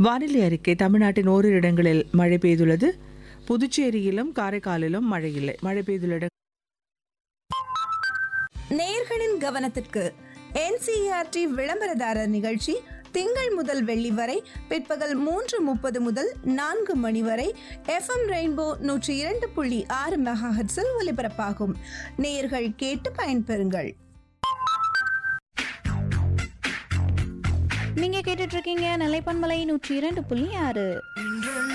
வானிலை அறிக்கை. தமிழ்நாட்டின் ஓரிரு இடங்களில் மழை பெய்துள்ளது. புதுச்சேரியிலும் காரைக்காலிலும் மழை இல்லை. மழை பெய்துள்ள இடம். நேயர்களின் கவனத்திற்கு NCERT விளம்பரதாரர் நிகழ்ச்சி திங்கள் முதல் வெள்ளி வரை பிற்பகல் 3:30 முதல் 4 மணி வரை FM ரெயின்போ 102.6 மெகாஹெர்ட்ஸில் ஒலிபரப்பாகும். நேயர்கள் கேட்டு பயன்பெறுங்கள். நீங்க கேட்டுட்டு இருக்கீங்க நிலைப்பன்மலை 102.6.